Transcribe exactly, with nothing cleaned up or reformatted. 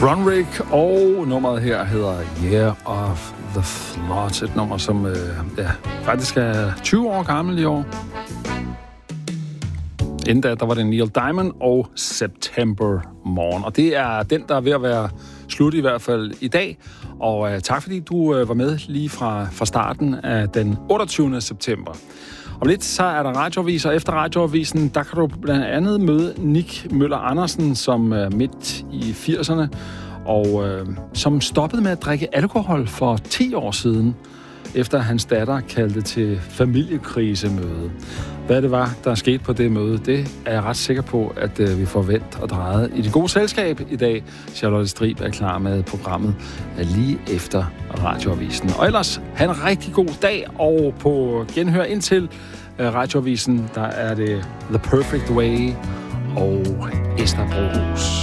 Runrig, og nummeret her hedder Year of the Flood. Et nummer, som øh, ja, faktisk er tyve år gammel i år. Inden da, der var det Neil Diamond og September Morn. Og det er den, der er ved at være slut i hvert fald i dag. Og øh, tak fordi du øh, var med lige fra, fra starten af den otteogtyvende september. Om lidt, så er der radioaviser. Efter radioavisen, der kan du blandt andet møde Nick Møller Andersen, som er midt i firserne, og øh, som stoppede med at drikke alkohol for ti år siden, efter hans datter kaldte til familiekrisemøde. Hvad det var, der skete på det møde, det er jeg ret sikker på, at øh, vi får vendt og drejet i det gode selskab i dag. Charlotte Strib er klar med programmet lige efter radioavisen. Og ellers, have en rigtig god dag, og på genhør indtil øh, radioavisen, der er det The Perfect Way og Esther Brohus.